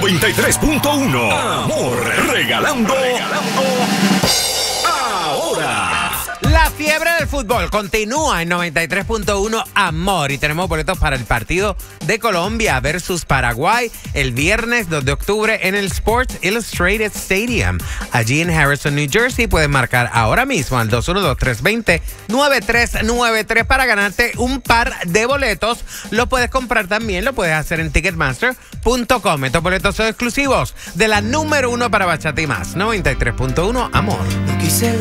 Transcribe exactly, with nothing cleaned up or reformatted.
noventa y tres punto uno. Amor, regalando, regalando ahora. La fiebre del fútbol continúa en noventa y tres punto uno Amor y tenemos boletos para el partido de Colombia versus Paraguay el viernes dos de octubre en el Sports Illustrated Stadium. Allí en Harrison, New Jersey, puedes marcar ahora mismo al dos uno dos, tres dos cero, nueve tres nueve tres para ganarte un par de boletos. Lo puedes comprar también, lo puedes hacer en ticketmaster punto com. Estos boletos son exclusivos de la número uno para bachata y más. noventa y tres punto uno Amor.